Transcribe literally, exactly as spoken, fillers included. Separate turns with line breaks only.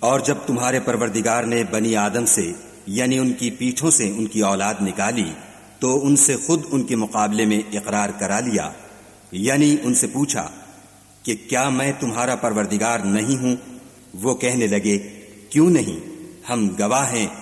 और जब तुम्हारे परवरदिगार ने बनी आदम से यानी उनकी पीठों से उनकी औलाद निकाली तो उनसे खुद उनके मुकाबले में इकरार करा लिया, यानी उनसे पूछा कि क्या मैं तुम्हारा परवरदिगार नहीं हूं? वो कहने लगे, क्यों नहीं, हम गवाह हैं